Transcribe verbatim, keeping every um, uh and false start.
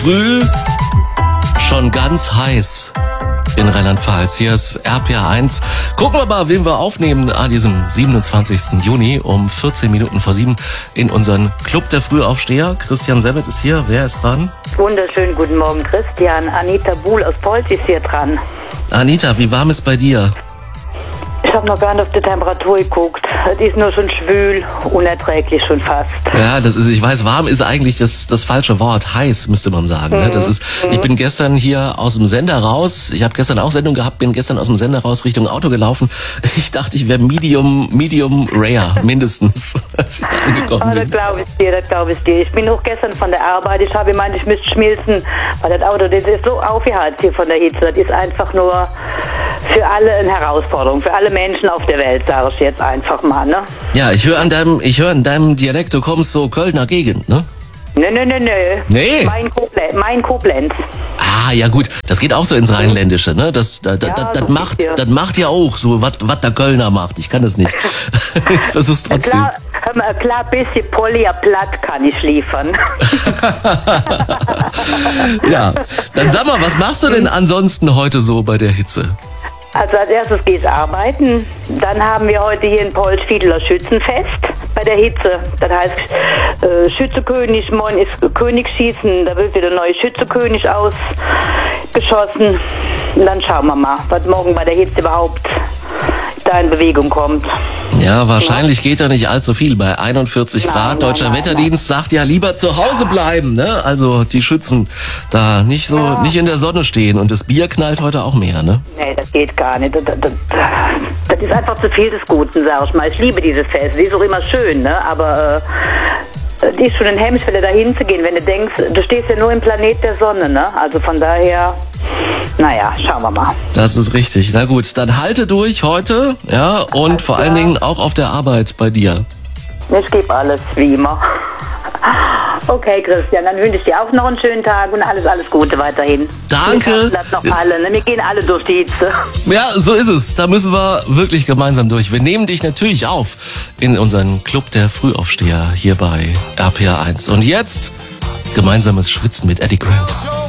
Früh schon ganz heiß in Rheinland-Pfalz. Hier ist R P R eins. Gucken wir mal, wen wir aufnehmen an diesem siebenundzwanzigsten Juni um vierzehn Minuten vor sieben in unseren Club der Frühaufsteher. Christian Sebbet ist hier. Wer ist dran? Wunderschönen guten Morgen, Christian. Anita Buhl aus Polz ist hier dran. Anita, wie warm ist bei dir? Ich habe noch gar nicht auf die Temperatur geguckt. Es ist nur schon schwül, unerträglich schon fast. Ja, das ist, ich weiß, warm ist eigentlich das, das falsche Wort. Heiß, müsste man sagen. Mhm. Ne? Das ist, ich bin gestern hier aus dem Sender raus. Ich habe gestern auch Sendung gehabt, bin gestern aus dem Sender raus Richtung Auto gelaufen. Ich dachte, ich wäre Medium, Medium Rare, mindestens, als ich da angekommen oh, bin. Das glaube ich dir, das glaube ich dir. Ich bin auch gestern von der Arbeit. Ich habe gemeint, ich müsste schmilzen, weil das Auto, das ist so aufgeheizt hier von der Hitze. Das ist einfach nur für alle eine Herausforderung, für alle Menschen auf der Welt, sage ich jetzt einfach mal, ne? Ja, ich höre an deinem, ich höre an deinem Dialekt, du kommst so Kölner Gegend, ne? Nö, nö, nö, nö. Nee? Mein Koblenz. Mein Koblenz. Ah, ja gut, das geht auch so ins Rheinländische, ne? Das, das, das, Ja, das, so macht, bisschen. das macht ja auch so, was der Kölner macht. Ich kann das nicht. Ich versuch's trotzdem. Klar, hör mal, klar, bisschen Polya platt kann ich liefern. Ja, dann sag mal, was machst du denn ansonsten heute so bei der Hitze? Also als erstes geht's arbeiten. Dann haben wir heute hier in Polz Fiedler Schützenfest bei der Hitze. Das heißt, äh, Schützekönig, morgen ist Königsschießen, da wird wieder ein neuer Schützekönig ausgeschossen. Und dann schauen wir mal, was morgen bei der Hitze überhaupt da in Bewegung kommt. Ja, wahrscheinlich geht da nicht allzu viel. Bei einundvierzig Nein, Grad, nein, Deutscher nein, Wetterdienst sagt ja lieber zu Hause bleiben, ne? Also die Schützen da nicht so, Ja. nicht in der Sonne stehen. Und das Bier knallt heute auch mehr, ne? Nee, das geht gar nicht. Das, das, das ist einfach zu viel des Guten, sag ich mal. Ich liebe dieses Fest. Die ist auch immer schön, ne? Aber äh, die ist schon ein Hemmschwelle, da hinzugehen, wenn du denkst, du stehst ja nur im Planet der Sonne, ne? Also von daher, naja, schauen wir mal. Das ist richtig. Na gut, dann halte durch heute, ja, und Alles vor allen klar. Dingen auch auf der Arbeit bei dir. Ich gebe alles, wie immer. Okay, Christian, dann wünsche ich dir auch noch einen schönen Tag und alles, alles Gute weiterhin. Danke. Bleibt noch alle, ne? Wir gehen alle durch die Hitze. Ja, so ist es. Da müssen wir wirklich gemeinsam durch. Wir nehmen dich natürlich auf in unseren Club der Frühaufsteher hier bei R P R eins. Und jetzt gemeinsames Schwitzen mit Eddie Grant.